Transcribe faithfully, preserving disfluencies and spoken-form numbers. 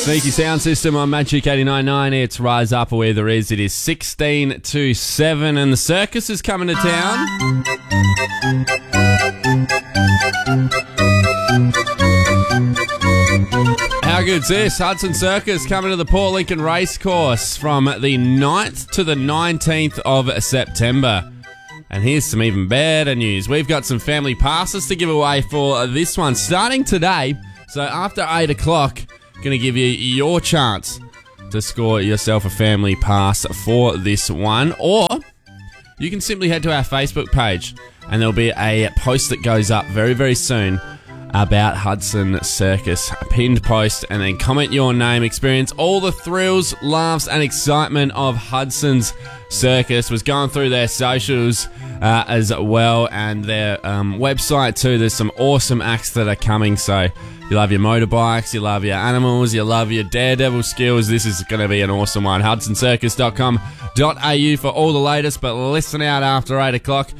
Sneaky sound system on Magic eighty-nine point nine. It's Rise Up, or where there is. It is sixteen to seven, and the circus is coming to town. How good's this? Hudson Circus coming to the Port Lincoln Racecourse from the ninth to the nineteenth of September. And here's some even better news. We've got some family passes to give away for this one starting today. So after eight o'clock, going to give you your chance to score yourself a family pass for this one. Or you can simply head to our Facebook page and there'll be a post that goes up very, very soon about Hudson Circus. A pinned post, and then comment your name. Experience all the thrills, laughs and excitement of Hudson's Circus. Was going through their socials uh, as well, and their um, website too. There's some awesome acts that are coming, so you love your motorbikes, you love your animals, you love your daredevil skills. This is going to be an awesome one. hudson circus dot com dot a u for all the latest, but listen out after eight o'clock.